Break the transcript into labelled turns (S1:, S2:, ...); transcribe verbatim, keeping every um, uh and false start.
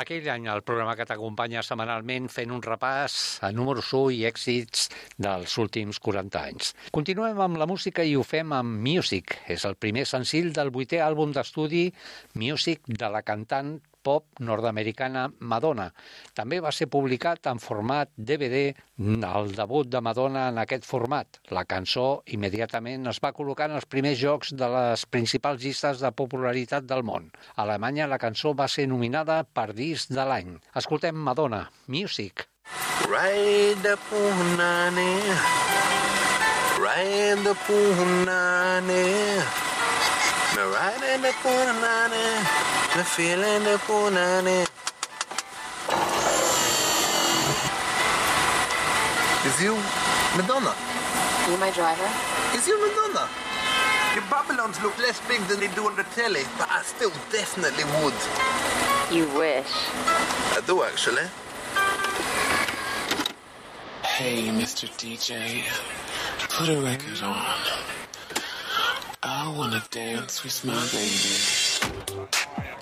S1: aquell any el programa que t'acompanya setmanalment fent un repàs a números u i èxits dels últims quaranta anys. Continuem amb la música i ho fem amb Music. És el primer senzill del vuitè àlbum d'estudi Music de la cantant pop nord-americana Madonna. També va ser publicat en format D V D el debut de Madonna en aquest format. La cançó immediatament es va col·locar en els primers jocs de les principals llistes de popularitat del món. A Alemanya la cançó va ser nominada per disc de l'any. Escoltem Madonna, Music.
S2: Ride punane, ride punane, me ride punane, me feeling the punane. Is you Madonna?
S3: You my driver?
S2: Is you Madonna? Your Babylons look less big than they do on the telly, but I still definitely would.
S3: You wish.
S2: I do actually.
S4: Hey, Mister D J, put a record on. I wanna dance with my baby.